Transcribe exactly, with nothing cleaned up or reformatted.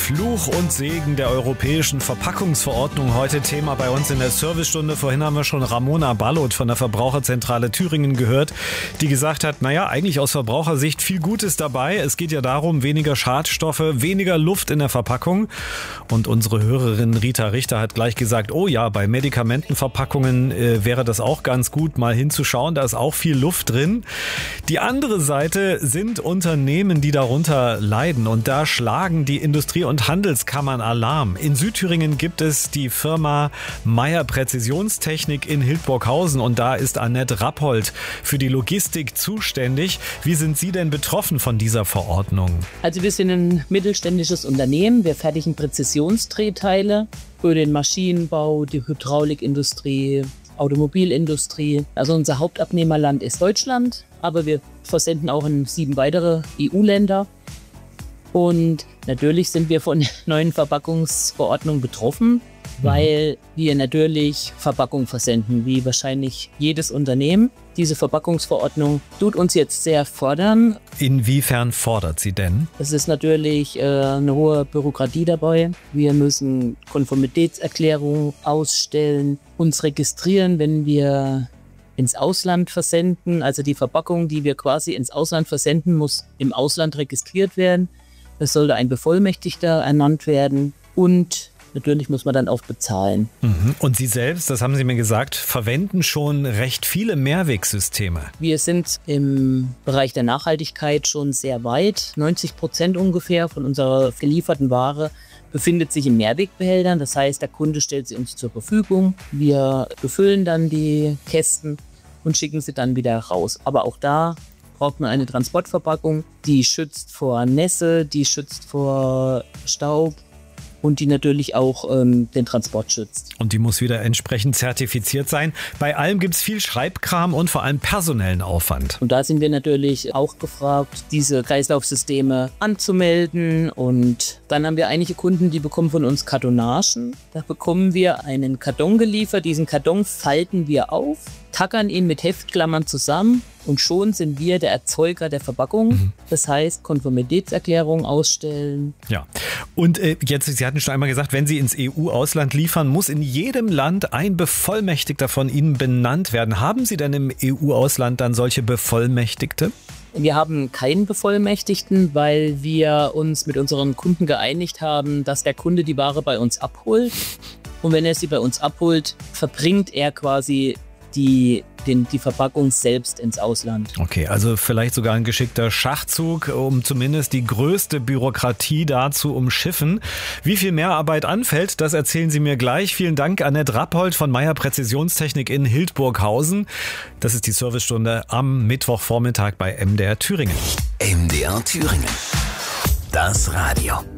Fluch und Segen der europäischen Verpackungsverordnung. Heute Thema bei uns in der Servicestunde. Vorhin haben wir schon Ramona Ballot von der Verbraucherzentrale Thüringen gehört, die gesagt hat, naja, eigentlich aus Verbrauchersicht viel Gutes dabei. Es geht ja darum, weniger Schadstoffe, weniger Luft in der Verpackung. Und unsere Hörerin Rita Richter hat gleich gesagt, oh ja, bei Medikamentenverpackungen äh, wäre das auch ganz gut, mal hinzuschauen. Da ist auch viel Luft drin. Die andere Seite sind Unternehmen, die darunter leiden. Und da schlagen die Industrie- und Handelskammern Alarm. In Südthüringen gibt es die Firma Meyer Präzisionstechnik in Hildburghausen. Und da ist Annette Rappold für die Logistik zuständig. Wie sind Sie denn betroffen von dieser Verordnung? Also wir sind ein mittelständisches Unternehmen. Wir fertigen Präzisionsdrehteile für den Maschinenbau, die Hydraulikindustrie, Automobilindustrie. Also unser Hauptabnehmerland ist Deutschland, aber wir versenden auch in sieben weitere E U-Länder. Und natürlich sind wir von der neuen Verpackungsverordnung betroffen, weil wir natürlich Verpackungen versenden, wie wahrscheinlich jedes Unternehmen. Diese Verpackungsverordnung tut uns jetzt sehr fordern. Inwiefern fordert sie denn? Es ist natürlich äh, eine hohe Bürokratie dabei. Wir müssen Konformitätserklärungen ausstellen, uns registrieren, wenn wir ins Ausland versenden. Also die Verpackung, die wir quasi ins Ausland versenden, muss im Ausland registriert werden. Es sollte ein Bevollmächtigter ernannt werden und natürlich muss man dann auch bezahlen. Und Sie selbst, das haben Sie mir gesagt, verwenden schon recht viele Mehrwegsysteme. Wir sind im Bereich der Nachhaltigkeit schon sehr weit. neunzig Prozent ungefähr von unserer gelieferten Ware befindet sich in Mehrwegbehältern. Das heißt, der Kunde stellt sie uns zur Verfügung. Wir befüllen dann die Kästen und schicken sie dann wieder raus. Aber auch da braucht man eine Transportverpackung, die schützt vor Nässe, die schützt vor Staub und die natürlich auch ähm, den Transport schützt. Und die muss wieder entsprechend zertifiziert sein. Bei allem gibt es viel Schreibkram und vor allem personellen Aufwand. Und da sind wir natürlich auch gefragt, diese Kreislaufsysteme anzumelden. Und dann haben wir einige Kunden, die bekommen von uns Kartonagen. Da bekommen wir einen Karton geliefert. Diesen Karton falten wir auf, tackern ihn mit Heftklammern zusammen und schon sind wir der Erzeuger der Verpackung. Mhm. Das heißt, Konformitätserklärung ausstellen. Ja, und äh, jetzt, Sie hatten schon einmal gesagt, wenn Sie ins E U-Ausland liefern, muss in jedem Land ein Bevollmächtigter von Ihnen benannt werden. Haben Sie denn im E U-Ausland dann solche Bevollmächtigte? Wir haben keinen Bevollmächtigten, weil wir uns mit unseren Kunden geeinigt haben, dass der Kunde die Ware bei uns abholt. Und wenn er sie bei uns abholt, verbringt er quasi die, den, die Verpackung selbst ins Ausland. Okay, also vielleicht sogar ein geschickter Schachzug, um zumindest die größte Bürokratie da zu umschiffen. Wie viel Mehrarbeit anfällt, das erzählen Sie mir gleich. Vielen Dank, Annette Rappold von Meyer Präzisionstechnik in Hildburghausen. Das ist die Servicestunde am Mittwochvormittag bei M D R Thüringen. M D R Thüringen. Das Radio.